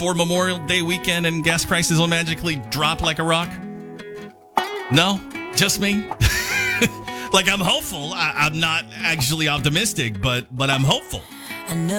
for Memorial Day weekend and gas prices will magically drop like a rock? No? Just me? Like, I'm hopeful. I'm not actually optimistic, but I'm hopeful. I know.